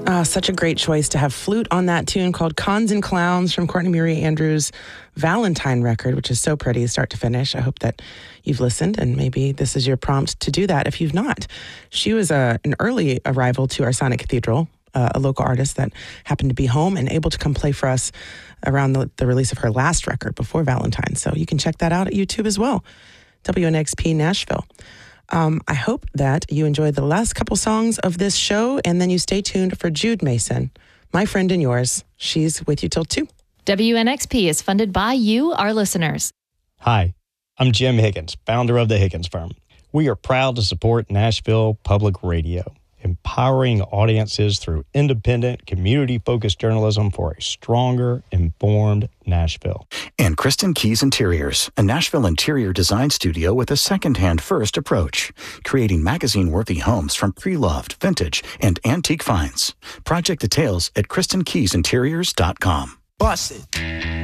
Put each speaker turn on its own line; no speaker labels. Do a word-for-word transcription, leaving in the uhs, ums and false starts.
Uh, such a great choice to have flute on that tune called Cons and Clowns from Courtney Marie Andrews' Valentine record, which is so pretty start to finish. I hope that you've listened, and maybe this is your prompt to do that if you've not. She was a, an early arrival to our Sonic Cathedral, uh, a local artist that happened to be home and able to come play for us around the, the release of her last record before Valentine. So you can check that out at YouTube as well. W N X P Nashville. Um, I hope that you enjoyed the last couple songs of this show, and then you stay tuned for Jude Mason, my friend and yours. She's with you till two.
W N X P is funded by you, our listeners.
Hi, I'm Jim Higgins, founder of the Higgins Firm. We are proud to support Nashville Public Radio, empowering audiences through independent, community-focused journalism for a stronger, informed Nashville.
And Kristen Keys Interiors, a Nashville interior design studio with a second-hand first approach, creating magazine-worthy homes from pre-loved, vintage, and antique finds. Project details at kristen keys interiors dot com.
Bust it.